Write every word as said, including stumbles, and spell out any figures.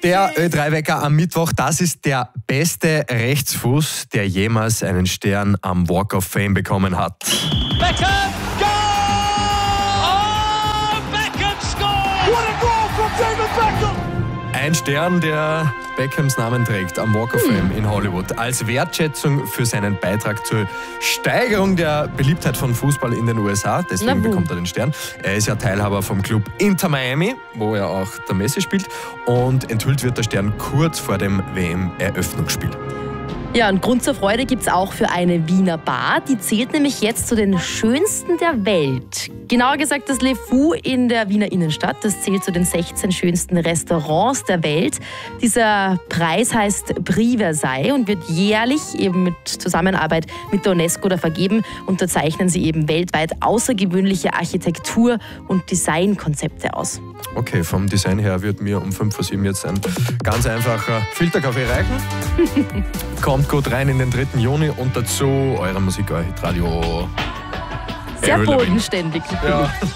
Der Ö drei Wecker am Mittwoch, das ist der beste Rechtsfuß, der jemals einen Stern am Walk of Fame bekommen hat. Beckham, goal! Oh, Beckham scored! What a goal from David Beckham! Ein Stern, der Beckhams Namen trägt am Walk of Fame in Hollywood. Als Wertschätzung für seinen Beitrag zur Steigerung der Beliebtheit von Fußball in den U S A. Deswegen bekommt er den Stern. Er ist ja Teilhaber vom Club Inter Miami, wo er auch der Messi spielt. Und enthüllt wird der Stern kurz vor dem W M-Eröffnungsspiel. Ja, und Grund zur Freude gibt es auch für eine Wiener Bar. Die zählt nämlich jetzt zu den schönsten der Welt. Genauer gesagt das Le Fou in der Wiener Innenstadt. Das zählt zu den sechzehn schönsten Restaurants der Welt. Dieser Preis heißt Prix Versailles und wird jährlich eben mit Zusammenarbeit mit der UNESCO da vergeben. Unterzeichnen sie eben weltweit außergewöhnliche Architektur- und Designkonzepte aus. Okay, vom Design her wird mir um fünf vor sieben jetzt ein ganz einfacher Filterkaffee reichen. Kommt gut rein in den dritten Juni und dazu eure Musik, euer Hitradio. Sehr bodenständig. Ja.